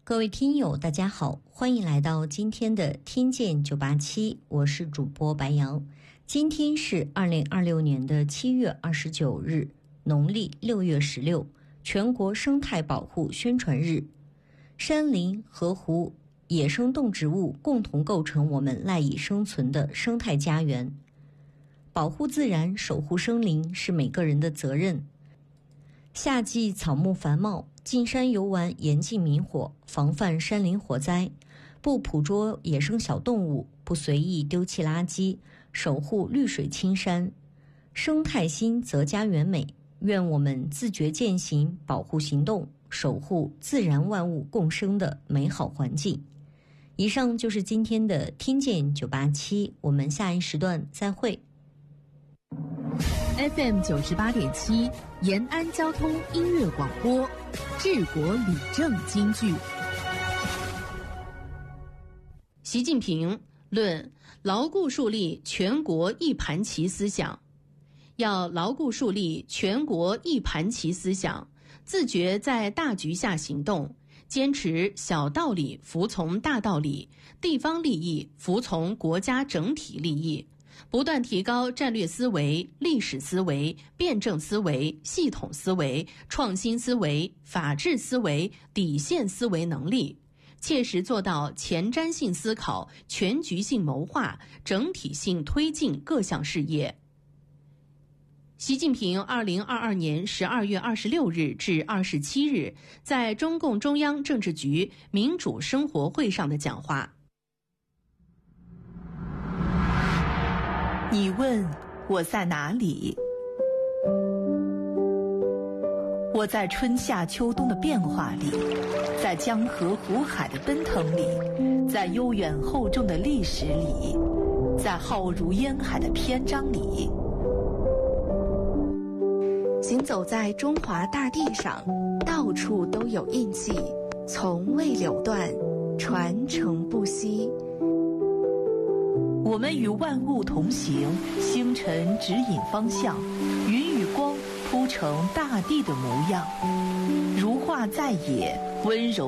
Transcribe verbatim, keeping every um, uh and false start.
各位听友大家好，欢迎来到今天的听见九八七，我是主播白杨。今天是二零二六年的七月二十九日，农历六月十六，全国生态保护宣传日。山林、河湖、野生动植物共同构成我们赖以生存的生态家园。保护自然、守护生灵是每个人的责任。夏季草木繁茂，进山游玩严禁明火，防范山林火灾，不捕捉野生小动物，不随意丢弃垃圾，守护绿水青山。生态新则家园美，愿我们自觉践行保护行动，守护自然万物共生的美好环境。以上就是今天的听见九八七，我们下一时段再会。 F M 九十八点七，延安交通音乐广播，治国理政金句。习近平论牢固树立全国一盘棋思想，要牢固树立全国一盘棋思想，自觉在大局下行动，坚持小道理服从大道理，地方利益服从国家整体利益。不断提高战略思维、历史思维、辩证思维、系统思维、创新思维、法治思维、底线思维能力，切实做到前瞻性思考、全局性谋划、整体性推进各项事业。习近平二零二二年十二月二十六日至二十七日在中共中央政治局民主生活会上的讲话。 你问我在哪里？我在春夏秋冬的变化里，在江河湖海的奔腾里，在悠远厚重的历史里，在浩如烟海的篇章里。 行走在中华大地上，到处都有印记，从未流断，传承不息。 我们与万物同行，星辰指引方向，云与光铺成大地的模样。如画在野，温柔